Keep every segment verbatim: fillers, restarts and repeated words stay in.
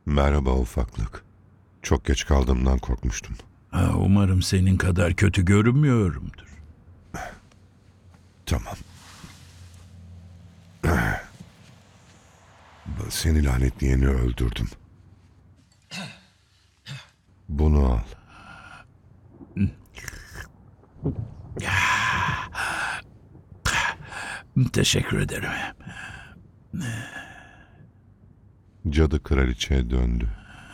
Merhaba ufaklık. Çok geç kaldığımdan korkmuştum. Ha, umarım senin kadar kötü görünmüyorumdur. Tamam. Seni lanetleyeni öldürdüm. Bunu al. Teşekkür ederim. Cadı kraliçeye döndü.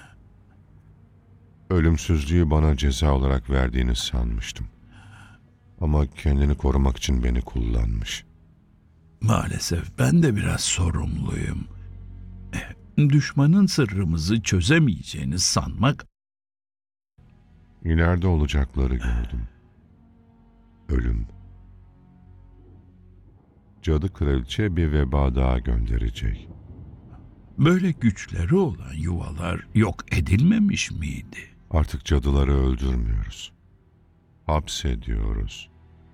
Ölümsüzlüğü bana ceza olarak verdiğini sanmıştım. Ama kendini korumak için beni kullanmış. Maalesef ben de biraz sorumluyum. Düşmanın sırrımızı çözemeyeceğini sanmak... İleride olacakları gördüm. Ölüm. Cadı kraliçe bir veba daha gönderecek. Böyle güçleri olan yuvalar yok edilmemiş miydi? Artık cadıları öldürmüyoruz. Hapsediyoruz.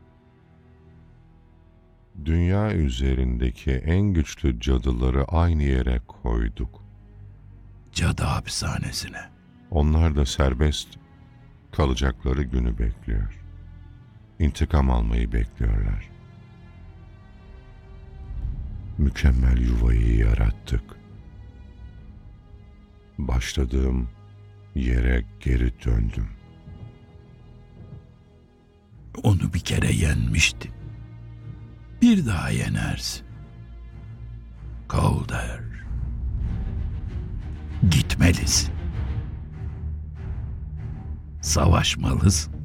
Dünya üzerindeki en güçlü cadıları aynı yere koyduk. Cadı hapishanesine. Onlar da serbest kalacakları günü bekliyor. İntikam almayı bekliyorlar. Mükemmel yuvayı yarattık. Başladığım yere geri döndüm. Onu bir kere yenmiştin. Bir daha yenersin. Calder. Gitmelisin. Savaşmalısın.